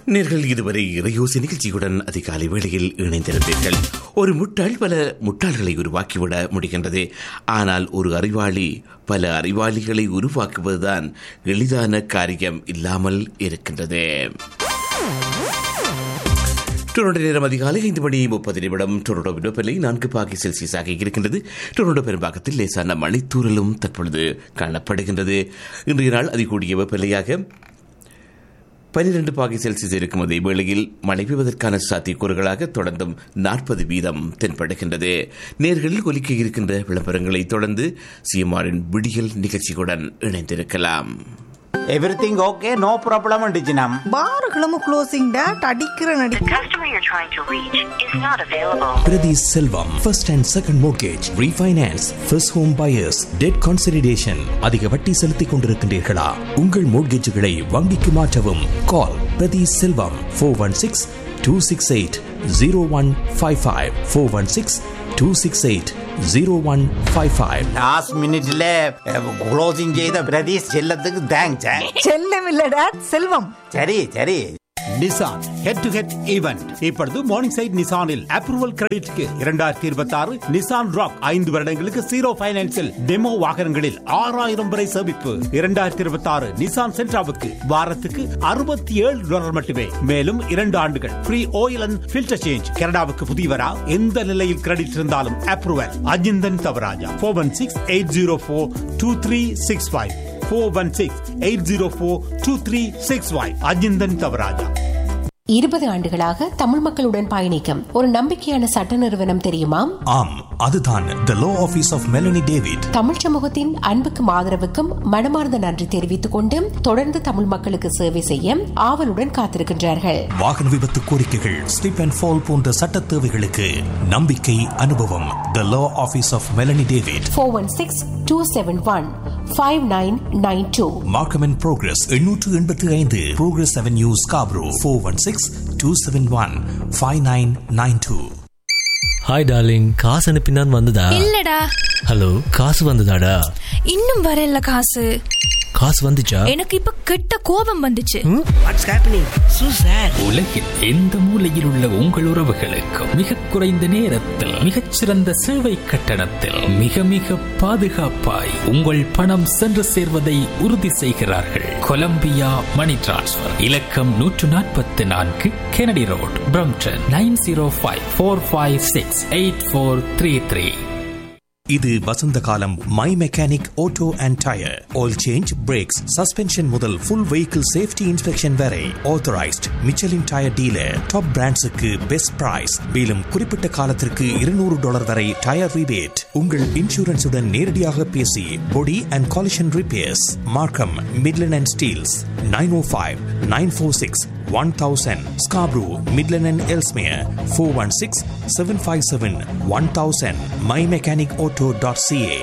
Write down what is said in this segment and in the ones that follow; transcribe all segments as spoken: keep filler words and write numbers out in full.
நேர்கள் இதுவரை இறையோசி நிகழ்ச்சியுடன் அதிகாலை வேளையில் இணைந்திருந்தீர்கள். ஒரு முட்டாள் பல முட்டாள்களை உருவாக்கிவிட முடிகின்றது. ஆனால் ஒரு அறிவாளி பல அறிவாளிகளை உருவாக்குவதுதான் எளிதான காரியம் இல்லாமல் இருக்கின்றது. டொரண்டோ நேரம் அதிகாலை ஐந்து மணி முப்பது நிமிடம். டொரண்டோ வெப்பநிலை நான்கு பாகை செல்சியஸாக இருக்கின்றது. டொரண்டோ பெரும்பாக்கத்தில் லேசான மழைத்தூறலும் தற்பொழுது காணப்படுகின்றது. இன்றைய நாள் அதிகூடிய வெப்பநிலையாக பனிரெண்டு பாகை செல்சியஸ் இருக்கும் அதே வேளையில் மழை பெய்வதற்கான சாத்தியக்கூறுகளாக தொடர்ந்தும் நாற்பது வீதம் தென்படுகின்றது. நேர்களில் ஒலிக்க இருக்கின்ற விளம்பரங்களை தொடர்ந்து சிஎம்ஆரின் விடியல் நிகழ்ச்சியுடன் இணைந்திருக்கலாம். Everything okay, no problem அண்டிச்சினம். பாருகளும் closing date அடிக்கிற நடி. The customer you're trying to reach is not available. Prati Selvam, first and second mortgage, refinance, first home buyers, debt consolidation. அதிக வட்டி செலுத்திக் கொண்டிருக்கின்றீர்களா? உங்கள் மோட்கேஜுகளை வங்கிக்கு மாற்றவும். கால் Prati Selvam four one six, two six eight, zero one five five four one six, two six eight, zero one five five. Last மினிட்ல closing செய்த பிரதீஷ் செல்லத்துக்கு thanks. செல்லம் இல்ல டேட் செல்வம். சரி சரி. Nissan head to head event இப்பொழுது morning side நிசானில் approval கிரெடிட்க்கு இரண்டாயிரத்தி இருபத்தி ஆறு நிசான் ராக் ஐந்து வருடங்களுக்கு ஜீரோ பைனான்சில் டெமோ வாகனங்களில் ஆறாயிரம் வரை சேமிப்பு. இரண்டாயிரத்தி இருபத்தி ஆறு நிசான் சென்ட்ராவுக்கு வாரத்துக்கு அறுபத்தி ஏழு டாலர் மட்டுமே. மேலும் இரண்டு ஆண்டுகள் free oil and filter change. கனடாவுக்கு புதியவரா எந்த நிலையில் கிரெடிட் இருந்தாலும் approval. Ajinthan Thavaraja four one six eight zero four two three six five four one six, eight zero four, two three six five. Ajinthan Thavaraja. இருபது ஆண்டுகளாக தமிழ் மக்களுடன் பயணிக்கும் ஒரு நம்பிக்கையான சட்ட நிறுவனம் தெரியுமா? ஆம், அதுதான் The Law Office of Melanie David. Tamil சமூகத்தின் அன்புக்கும் ஆதரவுக்கும் மனமார்ந்த நன்றி தெரிவித்துக் கொண்டு தொடர்ந்து தமிழ் மக்களுக்கு சேவை செய்ய ஆவலுடன் காத்திருக்கின்றார்கள். வாகன விபத்து கோரிக்கைகள், ஸ்லிப் அண்ட் ஃபால் போன்ற சட்ட தேவைகளுக்கு நம்பிக்கை அனுபவம். The Law Office of Melanie David. four one six, two seven one, five nine nine two. Markham and Progress எண்ணூற்று எண்பத்தி ஐந்து Progress Avenue Scarborough four one six, two seven one, five nine nine two. Hi darling, காசு அனுப்பினான் வந்ததா? இல்லடா. Hello, காசு வந்ததாடா? இன்னும் வரல காசு. காசு வந்துச்சா? எனக்கு இப்ப கெட்ட கோபம் வந்துச்சு. What's happening so sad. உலகில் எந்த மூலையில் உள்ள உங்கள் உறவுகளுக்கு மிக குறைந்த நேரத்தில் மிகச்சிறந்த சேவை கட்டணத்தில் மிக மிக பாதுகாப்பாய் உங்கள் பணம் சென்று சேர்வதை உறுதி செய்கிறார்கள். கொலம்பியா மணி டிரான்ஸ்ஃபர். இலக்கம் நூற்று நாற்பத்தி நான்கு Kennedy road, Brampton nine zero five four five six eight four three three. இது வசந்த காலம். My mechanic auto and tyre, oil change, breaks, suspension முதல் ஃபுல் வெஹிக்கிள் சேஃப்டி இன்ஸ்பெக்ஷன் வரை authorised Michelin tyre dealer. Top பிராண்ட்ஸுக்கு best price. மேலும் குறிப்பிட்ட காலத்திற்கு இருநூறு dollar வரை tyre rebate. உங்கள் இன்சூரன்ஸுடன் நேரடியாக பேசி பொடி அண்ட் காலிஷன் ரிப்பேர்ஸ். மார்க்கம், Midland and Steeles. Nine O five nine four six one thousand. Scarborough, Midland and Ellesmere four one six, seven five seven, one thousand. my mechanic auto dot c a.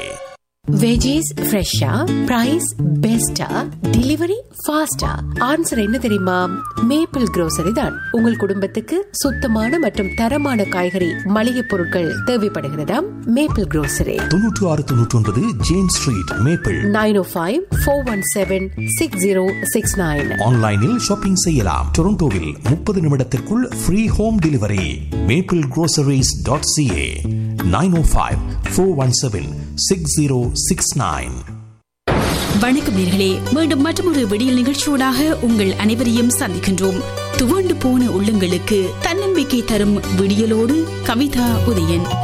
Veggies ஃப்ரெஷ்ஷா, price பெஸ்டா, delivery ஃபாஸ்டா? Answer என்ன தெரியுமா? Maple grocery தான். உங்கள் குடும்பத்துக்கு சுத்தமான மற்றும் தரமான காய்கறி மளிகை பொருட்கள் தேவைப்படுகிறதா? Maple grocery. தொன்னூற்று ஆறு தொன்னூற்றி ஒன்பது ஜேம்ஸ் ஸ்ட்ரீட், மேப்பிள். நைன் ஓ five four one seven six zero six nine. ஆன்லைனில் ஷாப்பிங் செய்யலாம். டொரண்டோவில் முப்பது நிமிடத்திற்குள் free home delivery. Maple groceries dot c a. nine oh five, four one seven, six zero six nine. வணக்கம் நேர்களே, மீண்டும் மற்றொரு விடியல் நிகழ்ச்சியோடாக உங்கள் அனைவரையும் சந்திக்கின்றோம். துவண்டு போன உள்ளங்களுக்கு தன்னம்பிக்கை தரும் விடியலோடு கவிதா உதயன்.